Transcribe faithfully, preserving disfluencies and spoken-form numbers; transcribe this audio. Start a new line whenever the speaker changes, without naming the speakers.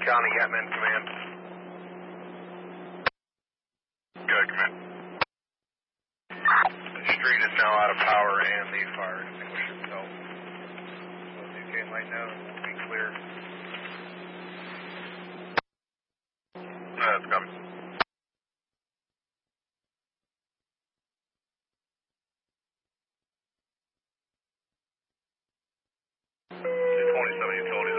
County, Yatman Command. Good, Command. The street is now out of power and the fire extinguisher itself. So the chain light now will be clear. No, that's coming. two twenty-seven utilities